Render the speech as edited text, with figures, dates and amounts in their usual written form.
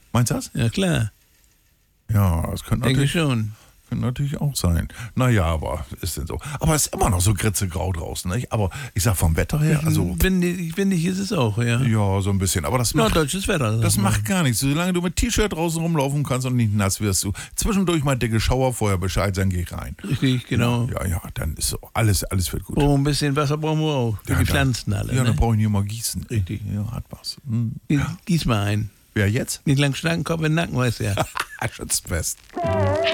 Meinst du das? Ja, klar. Ja, das könnte Denke natürlich, schon. könnte natürlich auch sein. Naja, aber ist denn so. Aber es ist immer noch so grau draußen, nicht? Aber ich sag vom Wetter her, also Windig ist es auch, ja. ja, so ein bisschen. Aber das macht, Norddeutsches Wetter. das sag mal. macht gar nichts. Solange du mit T-Shirt draußen rumlaufen kannst und nicht nass wirst, du zwischendurch mal dicke Schauer, vorher Bescheid, dann geh rein. Richtig, genau. Ja, dann ist so. Alles wird gut. Oh, ein bisschen Wasser brauchen wir auch. Für Ja, die dann- Pflanzen alle. Ja, ne? dann brauche ich nicht mal gießen. Richtig. Ja, hat was. Hm. Gieß mal ein. Wer jetzt? Nicht lang starken Kopf in den Nacken, weißt du ja. Schützt fest.